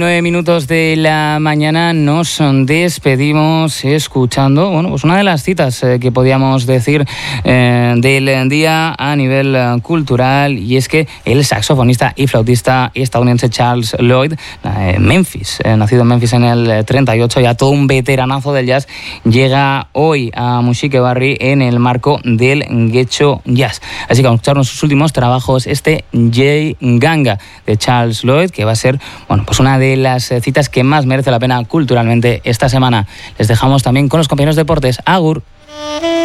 9 minutos de la mañana nos despedimos escuchando pues una de las citas que podíamos decir del día a nivel cultural, y es que el saxofonista y flautista estadounidense Charles Lloyd, nacido en Memphis en el 38, ya todo un veteranazo del jazz, llega hoy a Musique Barri en el marco del Getxo Jazz. Así que vamos a escuchar sus últimos trabajos, este Jay Ganga de Charles Lloyd, que va a ser pues una de las citas que más merece la pena culturalmente esta semana. Les dejamos también con los compañeros de deportes. Agur.